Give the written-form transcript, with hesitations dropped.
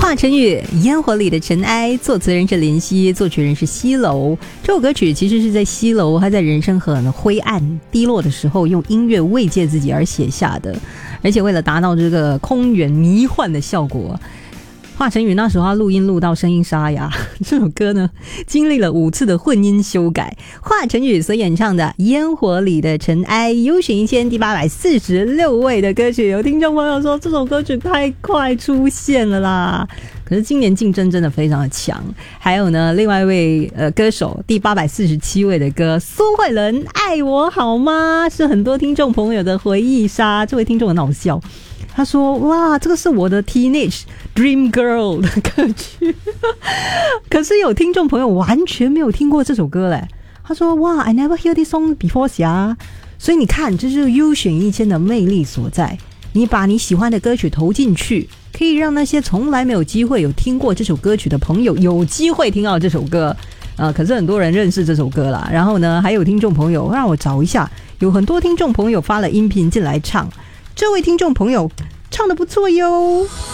华晨宇烟火里的尘埃，作词人是林夕，作曲人是西楼。这首歌曲其实是在西楼他在人生很灰暗低落的时候用音乐慰藉自己而写下的，而且为了达到这个空远迷幻的效果，华晨宇那时候他录音录到声音沙哑，这首歌呢经历了5次的混音修改。华晨宇所演唱的《烟火里的尘埃》，优选1000第846位的歌曲。有听众朋友说这首歌曲太快出现了啦，可是今年竞争真的非常的强。还有呢，另外一位歌手第847位的歌，苏慧伦《爱我好吗》是很多听众朋友的回忆杀。这位听众很好笑，他说哇，这个是我的 Teenage Dream Girl 的歌曲可是有听众朋友完全没有听过这首歌嘞。他说哇 I never hear this song before 呀。所以你看，这就是优选1000的魅力所在，你把你喜欢的歌曲投进去，可以让那些从来没有机会有听过这首歌曲的朋友有机会听到这首歌。可是很多人认识这首歌啦。然后呢，还有听众朋友让我找一下，有很多听众朋友发了音频进来唱，这位听众朋友唱得不错哟。